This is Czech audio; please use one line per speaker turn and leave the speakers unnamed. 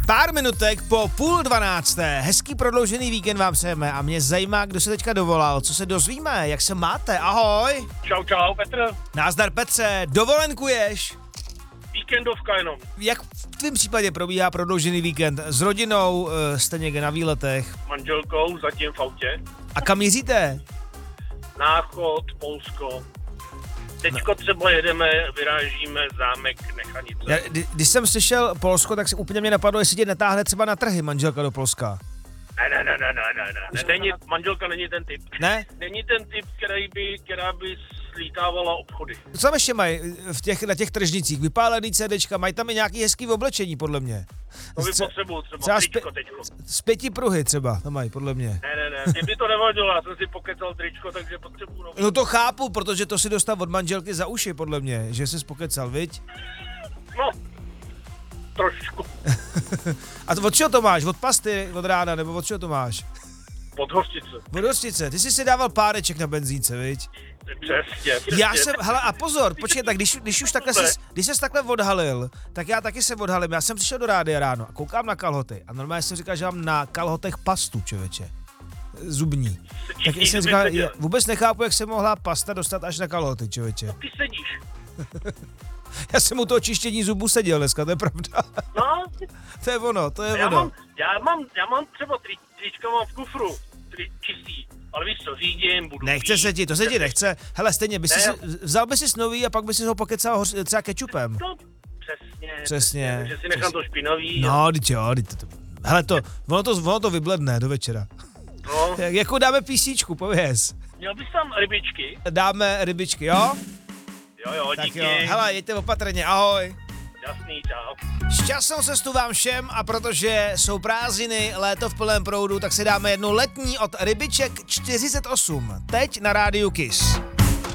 Pár minutek po 11:30. Hezký prodloužený víkend vám přejeme a mě zajímá, kdo se teďka dovolal, co se dozvíme, jak se máte, ahoj.
Čau, Petr.
Nazdar Petře, dovolenkuješ?
Víkendovka jenom.
Jak v tvém případě probíhá prodloužený víkend? S rodinou, jste někde na výletech?
Manželkou, zatím v autě.
A kam míříte?
Náchod, Polsko. Teďko třeba jedeme, vyrážíme zámek Nechanice.
Když jsem slyšel Polsko, tak se úplně mě napadlo, jestli tě netáhne třeba na trhy manželka do Polska.
Ne. Manželka není ten typ.
Ne?
Není ten typ, která by slítávala obchody.
Co tam ještě mají na těch tržnicích? Vypálený CDčka, mají tam i nějaký hezký oblečení, podle mě.
To by potřebuju třeba tričko teďko.
Z 5 pruhy třeba, to mají, podle mě.
Ne, mě by to nevadilo, já jsem si pokecal tričko, takže potřebuju nový.
No to chápu, protože to si dostal od manželky za uši, podle mě, že jsi pokecal, viď?
No, trošku.
A od čeho to máš? Od pasty, od rána, nebo od čeho to máš?
Od hořčice.
Od hořčice, ty jsi si dával páreček na benzínce, viď?
Přesně.
Já jsem, hele a pozor, počkej, tak když už takhle když ses takhle odhalil, tak já taky se odhalím, já jsem přišel do rádia ráno a koukám na kalhoty a normálně jsem říkal, že mám na kalhotech pastu, člověče, zubní. Tak jsem říkal, vůbec nechápu, jak se mohla pasta dostat až na kalhoty, člověče.
Ty sedíš.
Já jsem u toho čištění zubů seděl dneska, to je pravda.
No.
To je ono.
Já mám třeba trička mám v kufru, čistý, ale víš co, řídím, budu
Nechce se ti, to se ti nechce. Hele, stejně, vzal by si nový a pak by si ho pokecal třeba kečupem.
No,
přesně.
Takže si nechám to špinavý.
No, teď jo, hele ono to vybledne do večera.
No.
Jakou dáme písničku, pověz.
Měl bys tam rybičky?
Dáme rybičky, jo?
Jo,
tak
díky.
Jo, hele, jeďte opatrně, ahoj.
Jasný, čau.
Šťastnou cestu vám všem a protože jsou prázdniny, léto v plném proudu, tak si dáme jednu letní od Rybiček 48. Teď na rádiu Kiss.